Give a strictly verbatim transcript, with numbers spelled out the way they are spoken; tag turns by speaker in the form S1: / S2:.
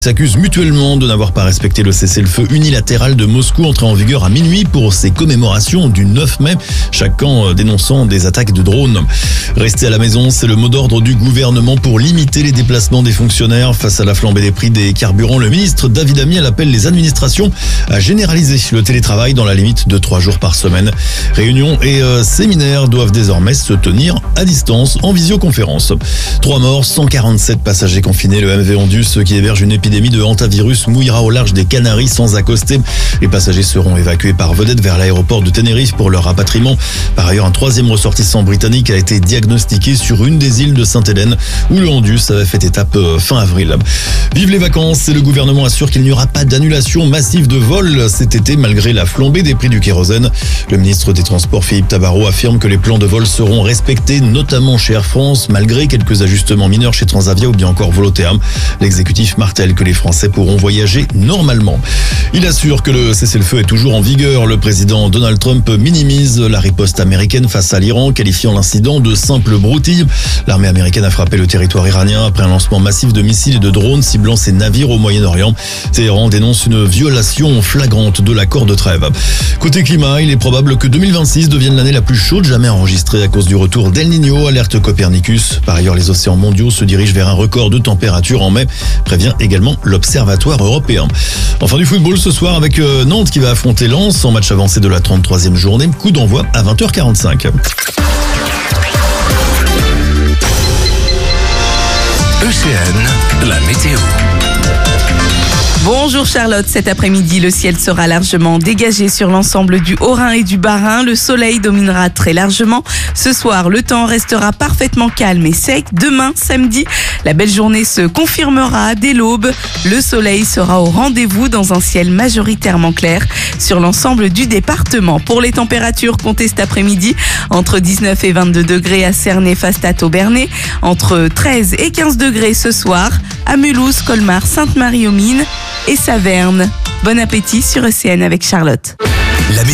S1: S'accusent mutuellement de n'avoir pas respecté le cessez-le-feu unilatéral de Moscou entré en vigueur à minuit pour ses commémorations du neuf mai, chaque camp dénonçant des attaques de drones. Rester à la maison, c'est le mot d'ordre du gouvernement pour limiter les déplacements des fonctionnaires. Face à la flambée des prix des carburants, le ministre David Amiel appelle les administrations à généraliser le télétravail dans la limite de trois jours par semaine. Réunions et euh, séminaires doivent désormais se tenir à distance en visioconférence. Trois morts, cent quarante-sept passagers confinés. Le M V Ondus qui héberge une épidémie de hantavirus mouillera au large des Canaries sans accoster. Les passagers seront évacués par vedette vers l'aéroport de Tenerife pour leur rapatriement. Par ailleurs, un troisième ressortissant britannique a été diagnostiqué sur une des îles de Sainte-Hélène où le Ondus avait fait étape fin avril. Vive les vacances et le gouvernement assure qu'il n'y aura pas d'annulation massive de vols cet été malgré la flambée des prix du kérosène. Le ministre des Transports Philippe Tabarot affirme que les plans de vol seront respectés, notamment chez Air France, malgré quelques ajustements mineurs chez Transavia ou bien encore Volotea. L'exécutif martèle que les Français pourront voyager normalement. Il assure que le cessez-le-feu est toujours en vigueur. Le président Donald Trump minimise la riposte américaine face à l'Iran, qualifiant l'incident de simple broutille. L'armée américaine a frappé le territoire iranien après un lancement massif de missiles et de drones ciblant ses navires au Moyen-Orient. Téhéran dénonce une violation flagrante de l'accord de trêve. Côté climat, il est probable que deux mille vingt-six devienne l'année la plus chaude jamais enregistrée à cause du retour d'El Niño, alerte Copernicus. Par ailleurs, les océans mondiaux se dirigent vers un record de température en mai, prévient également l'Observatoire européen. Enfin du football ce soir avec Nantes qui va affronter Lens en match avancé de la trente-troisième journée. Coup d'envoi à vingt heures quarante-cinq.
S2: E C N, la météo.
S3: Bonjour Charlotte, cet après-midi, le ciel sera largement dégagé sur l'ensemble du Haut-Rhin et du Bas-Rhin. Le soleil dominera très largement. Ce soir, le temps restera parfaitement calme et sec. Demain, samedi, la belle journée se confirmera dès l'aube. Le soleil sera au rendez-vous dans un ciel majoritairement clair sur l'ensemble du département. Pour les températures, comptez cet après-midi entre dix-neuf et vingt-deux degrés à Cernay, Fastat, Aubernais, entre treize et quinze degrés ce soir à Mulhouse, Colmar, Sainte-Marie-aux-Mines et Saverne. Bon appétit sur E C N avec Charlotte.